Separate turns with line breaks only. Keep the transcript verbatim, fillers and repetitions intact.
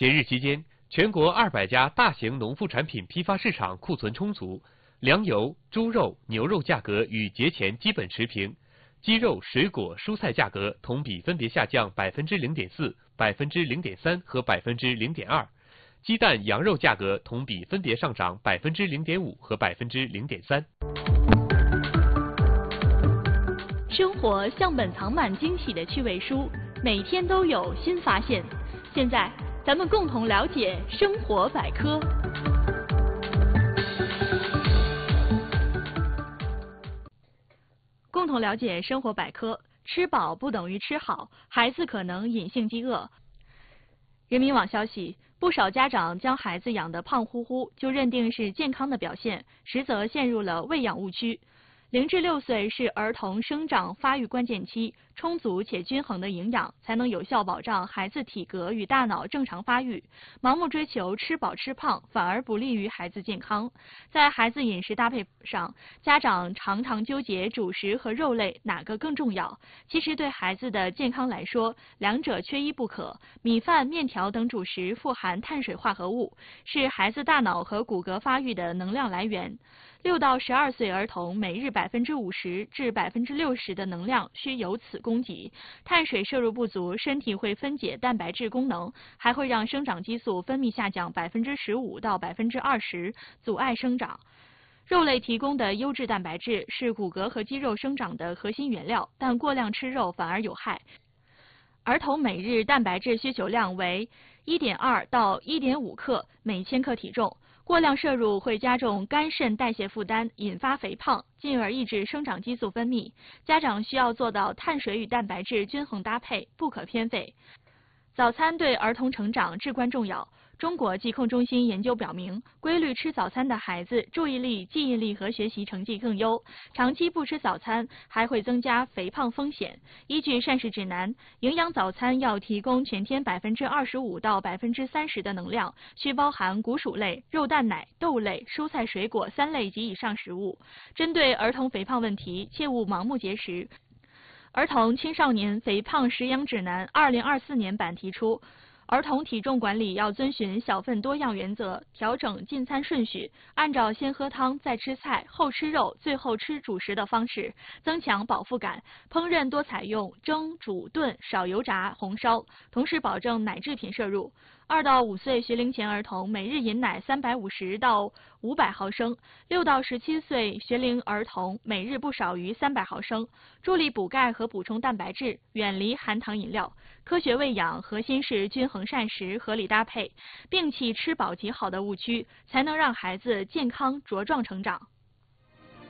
节日期间，全国二百家大型农副产品批发市场库存充足，粮油、猪肉、牛肉价格与节前基本持平，鸡肉、水果、蔬菜价格同比分别下降百分之零点四、百分之零点三和百分之零点二。鸡蛋、羊肉价格同比分别上涨百分之零点五和百分之零点三。
生活像本藏满惊喜的趣味书，每天都有新发现。现在，咱们共同了解生活百科。共同了解生活百科，吃饱不等于吃好，孩子可能隐性饥饿。人民网消息，不少家长将孩子养得胖乎乎，就认定是健康的表现，实则陷入了喂养误区。零至六岁是儿童生长发育关键期，充足且均衡的营养才能有效保障孩子体格与大脑正常发育。盲目追求吃饱吃胖，反而不利于孩子健康。在孩子饮食搭配上，家长常常纠结主食和肉类哪个更重要。其实对孩子的健康来说，两者缺一不可。米饭、面条等主食富含碳水化合物，是孩子大脑和骨骼发育的能量来源。六到十二岁儿童每日百分之五十至百分之六十的能量需由此供给。碳水摄入不足，身体会分解蛋白质功能，还会让生长激素分泌下降百分之十五到百分之二十，阻碍生长。肉类提供的优质蛋白质是骨骼和肌肉生长的核心原料，但过量吃肉反而有害。儿童每日蛋白质需求量为 一点二到一点五克每千克体重。过量摄入会加重肝肾代谢负担，引发肥胖，进而抑制生长激素分泌。家长需要做到碳水与蛋白质均衡搭配，不可偏废。早餐对儿童成长至关重要。中国疾控中心研究表明，规律吃早餐的孩子注意力、记忆力和学习成绩更优。长期不吃早餐还会增加肥胖风险。依据膳食指南，营养早餐要提供全天百分之二十五到百分之三十的能量，需包含谷薯类、肉蛋奶、豆类、蔬菜水果三类及以上食物。针对儿童肥胖问题，切勿盲目节食。儿童青少年肥胖食养指南二零二四年版提出，儿童体重管理要遵循小份多样原则，调整进餐顺序，按照先喝汤再吃菜后吃肉最后吃主食的方式，增强饱腹感。烹饪多采用蒸、煮、炖，少油炸、红烧，同时保证奶制品摄入。二到五岁学龄前儿童每日饮奶三百五十到五百毫升，六到十七岁学龄儿童每日不少于三百毫升，助力补钙和补充蛋白质，远离含糖饮料。科学喂养核心是均衡膳食，合理搭配，摒弃吃饱即好的误区，才能让孩子健康茁壮成长。